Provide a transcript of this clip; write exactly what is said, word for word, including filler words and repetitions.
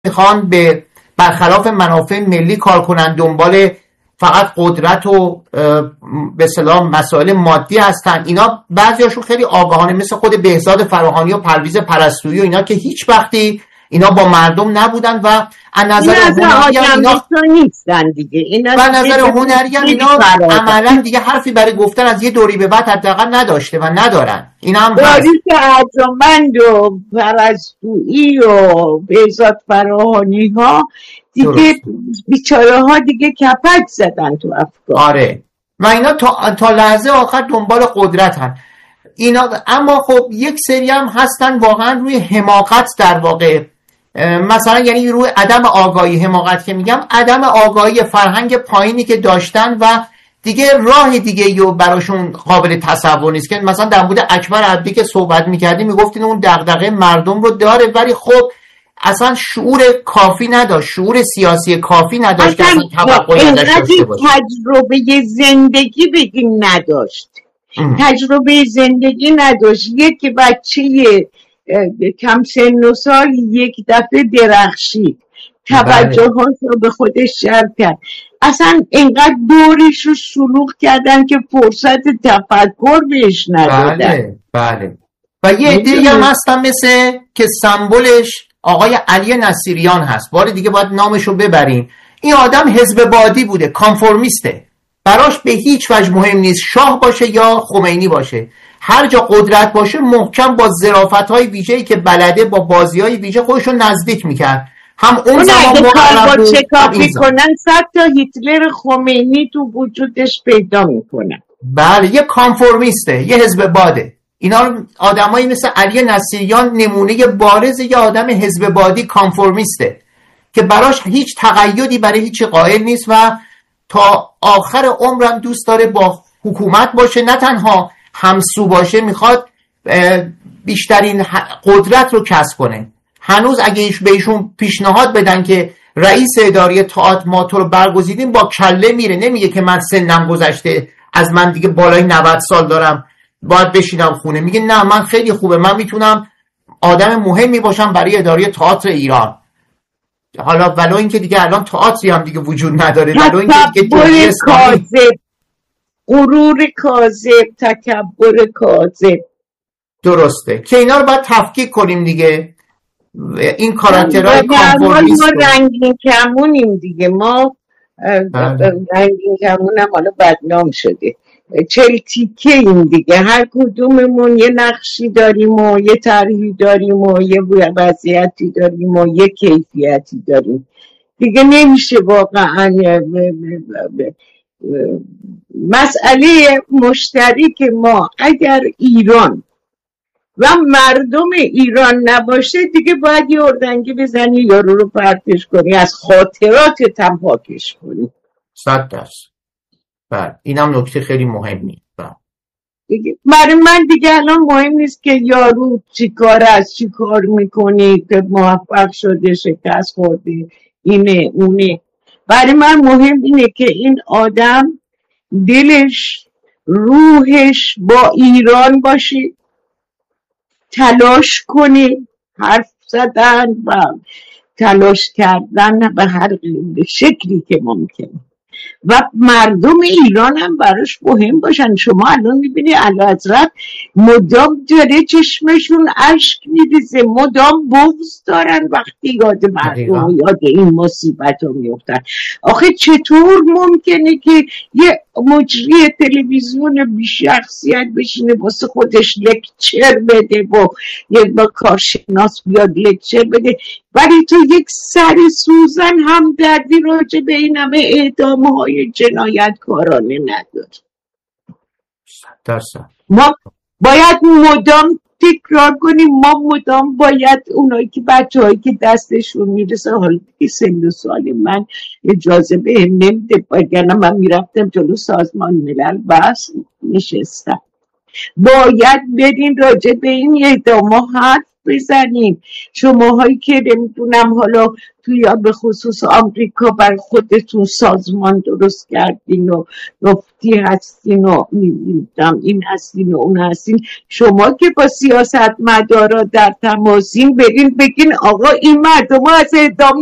میخوان به برخلاف منافع ملی کار کنن، دنبال فقط قدرت و به اصطلاح مسائل مادی هستن. اینا بعضیاشون خیلی آگاهانه، مثل خود بهزاد فراهانی و پرویز پرستویی و اینا که هیچ وقتی اینا با مردم نبودن و از نظر هنری اینا نیستن دیگه. اینا و نظر هنری اینا عملا دیگه حرفی برای گفتن از یه دوری به بعد حداقل نداشته و ندارن. اینا هم باریک ارجمند و پرستویی و بهزاد فراهانی ها دیگه بیچاره ها دیگه کپک زدن تو افکار. آره و اینا تا, تا لحظه آخر دنبال قدرت هن اینا. اما خب یک سری هم هستن واقعا روی حماقت، در واقع مثلا یعنی روی عدم آگاهی، حماقت که میگم عدم آگاهی، فرهنگ پایینی که داشتن و دیگه راه دیگه یو براشون قابل تصور نیست. که مثلا در مورد اکبر عبدی که صحبت میکردیم میگفتین اون دغدغه مردم رو داره ولی خب اصلا شعور کافی نداشت، شعور سیاسی کافی نداشت که اصلا توقعی ازش داشته باشه. تجربه زندگی بگیم نداشت، ام. تجربه زندگی نداشت. یک بچه کم سن و سال یک دفعه درخشید، توجهات رو به خودش جلب کرد، اصلا اینقدر دورش رو سلوک کردن که فرصت تفکر بهش ندادن. بله بله. و یه عده‌ای هم هستن مثل که سمبلش آقای علی نصیریان هست، بار دیگه باید نامشو ببریم. این آدم حزب بادی بوده، کانفورمیسته، براش به هیچ وجه مهم نیست شاه باشه یا خمینی باشه، هر جا قدرت باشه محکم با ظرافت‌های ویژه‌ای که بلده با بازی‌های ویژه خودشو نزدیک می‌کرد. هم اون زمان مقرب بود، چکاپی کنن صد تا هیتلر خمینی تو وجودش پیدا میکنن. بله یه کانفورمیسته، یه حزب باده. اینا آدمایی مثل علی نصیریان نمونه بارز یه آدم حزب بادی کانفورمیسته که براش هیچ تقیدی برای هیچ قائل نیست و تا آخر عمرم دوست داره با حکومت باشه، نه تنها همسو باشه، میخواد بیشترین قدرت رو کسب کنه. هنوز اگه ایش بهشون پیشنهاد بدن که رئیس اداره تئاتر ما تو رو برگزیدیم با کله میره، نمیگه که من سنم گذشته، از من دیگه بالای نود سال دارم باید بشینم خونه. میگه نه من خیلی خوبه، من میتونم آدم مهمی باشم برای اداره تئاتر ایران. حالا ولو اینکه دیگه الان تئاتری هم دیگه وجود نداره، ولو اینکه دیگه جمهوری اسلامی، غرور کاذب، تکبر کاذب. درسته که اینا رو باید تفکیک کنیم دیگه. این کاراکترهای کانفورمیست ما رنگین کمونیم دیگه، ما رنگین کمون هم حالا بدنام شده، چل تیکه این دیگه، هر کدوممون یه نقشی داریم و یه طرحی داریم و یه وضعیتی داریم و یه کیفیتی داریم دیگه. نمیشه واقعا. مسئله مشترک ما اگر ایران و مردم ایران نباشه دیگه باید یه اردنگی بزنی یارو رو پرتش کنی، از خاطرات تم پاکش کنی. صد درصد. بله اینم نکته خیلی مهمی. دیگه برای من دیگه الان مهم نیست که یارو چی کار است، چی کار میکنی، که موفق شده، شکست خورده، اینه اونه. برای من مهم اینه که این آدم دلش، روحش با ایران باشه، تلاش کنه، حرف زدن و تلاش کردن به هر شکلی که ممکنه و مردم ایران هم براش مهم باشن. شما الان میبینی اعلیحضرت مدام داره چشمشون اشک میریزه، مدام بغض دارن وقتی یاد مردم و یاد این مصیبت ها میفتن. آخه چطور ممکنه که یه مجری تلویزیون بی شخصیت بشینه واسه خودش لکچر بده و یه با کارشناس بیاد لکچر بده، ولی تو یک سر سوزن هم دردی راجع به این همه اعدام های جنایتکارانه نداره. درسته. ما باید مدام تکرار کنیم، ما مدام باید اونایی که بچه هایی که دستشون میرسه، حالا که سن و سال من اجازه به هم نمیده، وگرنه من میرفتم جلو سازمان ملل بس نشستم، باید برین راجع به این اعدام ها حرف بزنیم. شماهایی که نمیدونم حالا توی یا به خصوص آمریکا بر خودتون سازمان درست کردین و مفتی هستین و میدونم این هستین و اون هستین، شما که با سیاست مدارا در تماسین برین بگین آقا این مردم ها از اعدام